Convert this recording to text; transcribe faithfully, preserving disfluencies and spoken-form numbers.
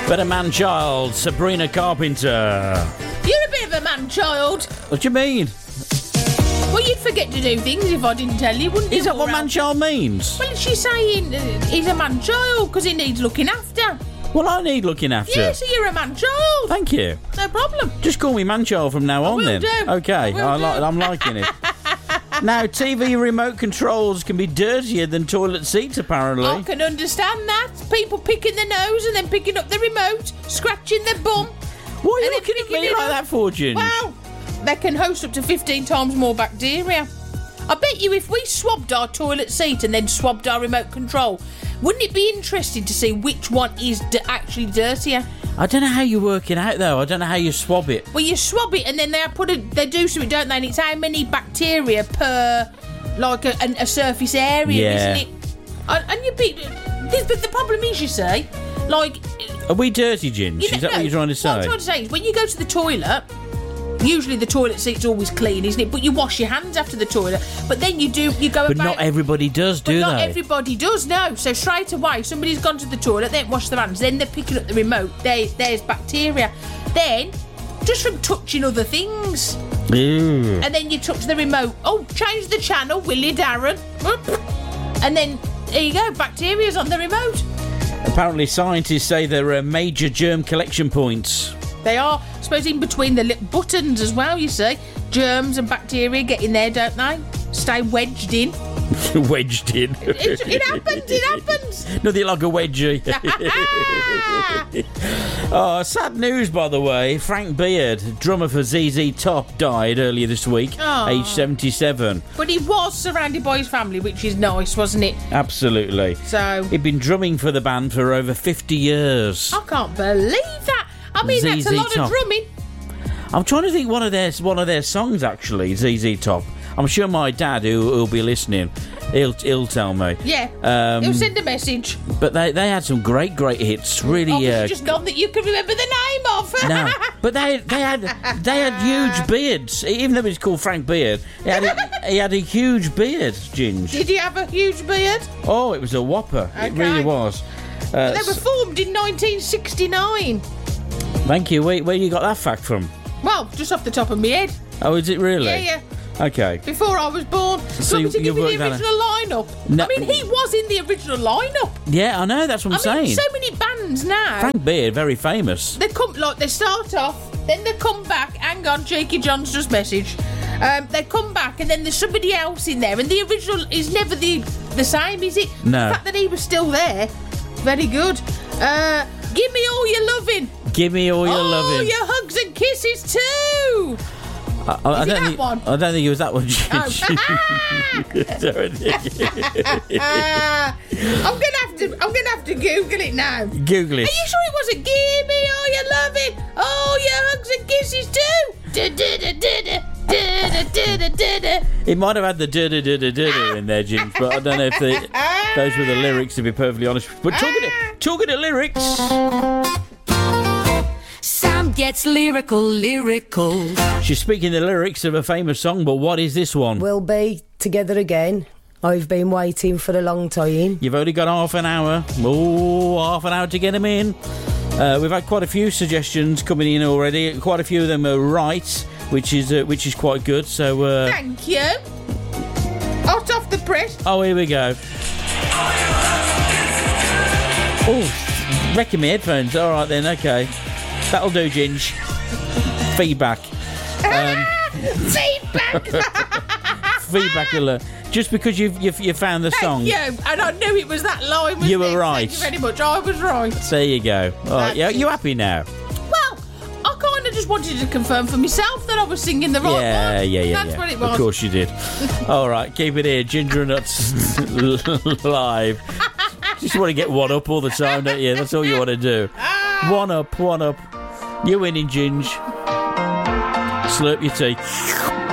Better man-child, Sabrina Carpenter. You're a bit of a man-child. What do you mean? Well, you'd forget to do things if I didn't tell you, wouldn't you? Is that what Laura? man-child means? Well, she's saying uh, he's a man-child because he needs looking after. Well, I need looking after. Yeah, so you're a man-child. Thank you. No problem. Just call me man-child from now on, will then. do. Okay, Will I do. li- I'm liking it. Now, T V remote controls can be dirtier than toilet seats, apparently. I can understand that. People picking their nose and then picking up the remote, scratching their bum. What are you and then looking at picking me it like up. that for, Ginge? Wow. They can host up to fifteen times more bacteria. I bet you if we swabbed our toilet seat and then swabbed our remote control, wouldn't it be interesting to see which one is d- actually dirtier? I don't know how you work it out, though. I don't know how you swab it. Well, you swab it and then they put a, they do something, don't they? And it's how many bacteria per like a, a, a surface area, Yeah. isn't it? And, and you be, this, but the problem is, you see, like, Are we dirty, Ginge? you Is know- that what you're trying to say? What I'm trying to say is when you go to the toilet. Usually the toilet seat's always clean, isn't it? But you wash your hands after the toilet. But then you do, you go But about... not everybody does, But do not they? everybody does, no. So straight away, somebody's gone to the toilet, they haven't washed their hands, then they're picking up the remote, there, there's bacteria. Then, just from touching other things, Ew. and then you touch the remote, oh, change the channel, Willie Darren. And then, there you go, bacteria's on the remote. Apparently, scientists say there are major germ collection points. They are, I suppose, in between the little buttons as well, you see. Germs and bacteria get in there, don't they? Stay wedged in. Wedged in. It, it happens, it happens. Nothing like a wedgie. Oh, sad news, by the way. Frank Beard, drummer for Z Z Top, died earlier this week, Oh. aged seventy-seven. But he was surrounded by his family, which is nice, wasn't it? Absolutely. So, He'd been drumming for the band for over fifty years. I can't believe that. I mean, that's a Z Z lot Top. of drumming. I'm trying to think one of their one of their songs, actually, Z Z Top. I'm sure my dad, who will be listening, he'll he'll tell me. Yeah. Um, He'll send a message. But they they had some great great hits. Really. Oh, uh, just none that you can remember the name of. No, but they they had they had huge beards. Even though he's called Frank Beard, he had a, he had a huge beard, Ginge. Did he have a huge beard? Oh, it was a whopper. It Okay. really was. Uh, They were formed in nineteen sixty-nine. thank you. Where, where you got that fact from? Well, just off the top of my head. Oh, is it really? Yeah, yeah. Okay. Before I was born. So Do you want me to you give you worked the that original lineup? No. I mean, he was in the original lineup. Yeah, I know. That's what I'm I mean, saying. so many bands now. Frank Beard, very famous. They come like they start off, then they come back. Hang on, Cheeky John's just message. Um, they come back, and then there's somebody else in there, and the original is never the the same, is it? No. The fact that he was still there, very good. Uh, give me all your loving. Give me all your oh, loving. your hugs and kisses too. I, I, I Is it don't that think, one? I don't think it was that one. Ah, I'm gonna have to. I'm gonna have to Google it now. Google Are it. you sure it wasn't give me all your loving, all your hugs and kisses too? Da-da-da-da-da, da-da-da-da-da. It might have had the da da da da da in there, Jim, but I don't know if the, those were the lyrics, to be perfectly honest. But talking to, talking to lyrics, Sam gets lyrical, lyrical. she's speaking the lyrics of a famous song, but what is this one? We'll be together again. I've been waiting for a long time. You've only got half an hour. Oh, half an hour to get them in. Uh, we've had quite a few suggestions coming in already. Quite a few of them are right, which is uh, which is quite good. So, uh, Thank you. Hot off the press. oh, here we go. Oh, wrecking my headphones. All right then, okay, that'll do, Ginge. Feedback. Um, Feedback. feedback alert. Just because you've you've, you found the song. Thank you. And I knew it was that line. wasn't You were it? right. Thank you very much. I was right. There you go. All right, yeah, you happy now? Well, I kind of just wanted to confirm for myself that I was singing the right Yeah, one. yeah, yeah, That's yeah. what it was. Of course you did. All right, keep it here. Ginger and Nuts live. Just want to get one up all the time, don't you? That's all you want to do. One up, one up. You're winning, Ginge. Slurp your tea.